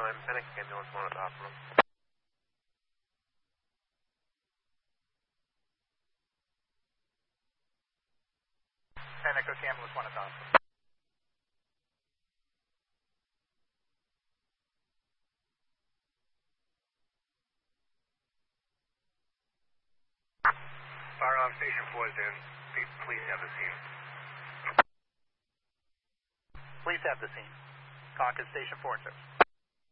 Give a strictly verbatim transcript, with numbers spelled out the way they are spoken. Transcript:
one, Panic Ambulance one at the hospital. Panic Ambulance one at the hospital. Firearm Station four is in. Police have the scene. Police have the scene. Contact Station four and six.